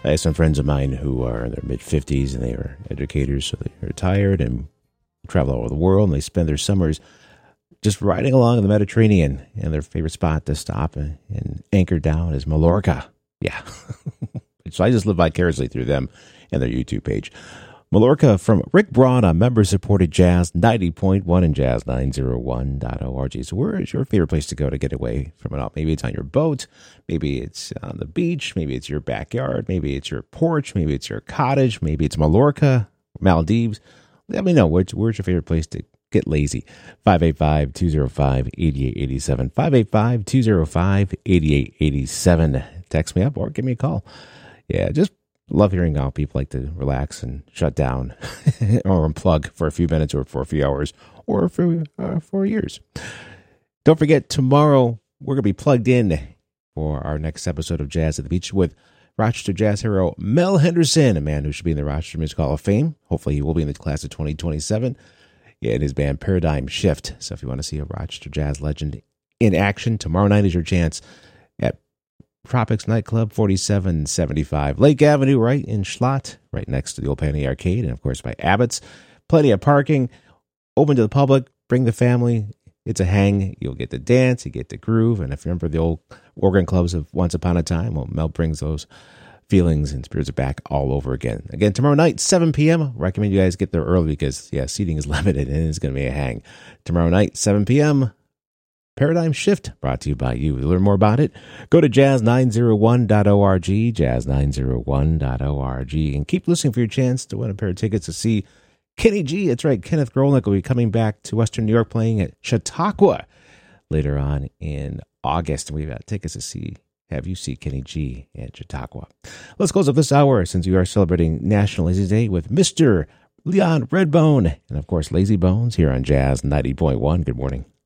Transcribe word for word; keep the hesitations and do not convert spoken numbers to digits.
I have some friends of mine who are in their mid-fifties, and they are educators, so they are retired and travel all over the world, and they spend their summers just riding along in the Mediterranean, and their favorite spot to stop and, and anchor down is Mallorca. Yeah. So I just live vicariously through them and their YouTube page. Mallorca from Rick Braun on member-supported Jazz ninety point one and Jazz nine oh one dot org. So where is your favorite place to go to get away from it all? Maybe it's on your boat. Maybe it's on the beach. Maybe it's your backyard. Maybe it's your porch. Maybe it's your cottage. Maybe it's Mallorca, Maldives. Let me know. Where's, where's your favorite place to get lazy? five eight five, two oh five, eight eight eight seven. five eight five, two oh five, eight eight eight seven. Text me up or give me a call. Yeah, just love hearing how people like to relax and shut down or unplug for a few minutes or for a few hours or for uh, for years. Don't forget, tomorrow we're going to be plugged in for our next episode of Jazz at the Beach with Rochester jazz hero Mel Henderson, a man who should be in the Rochester Music Hall of Fame. Hopefully he will be in the class of twenty twenty-seven. Yeah, and his band Paradigm Shift. So if you want to see a Rochester jazz legend in action, tomorrow night is your chance at Tropics Nightclub, forty-seven seventy-five Lake Avenue, right in Schlott, right next to the Old Penny Arcade, and of course by Abbott's. Plenty of parking, open to the public. Bring the family. It's a hang. You'll get to dance, you get to groove, and if you remember the old organ clubs of once upon a time, well, Mel brings those feelings and spirits back all over again. Again, tomorrow night, seven p.m. Recommend you guys get there early because, yeah, seating is limited and it's going to be a hang. Tomorrow night, seven p.m., Paradigm Shift, brought to you by you. To learn more about it, go to jazz nine oh one dot org, jazz nine oh one dot org, and keep listening for your chance to win a pair of tickets to see Kenny G. That's right, Kenneth Grolnick will be coming back to Western New York playing at Chautauqua later on in August. And we've got tickets to see, have you see Kenny G at Chautauqua. Let's close up this hour since we are celebrating National Lazy Day with Mister Leon Redbone and, of course, Lazy Bones here on Jazz ninety point one. Good morning.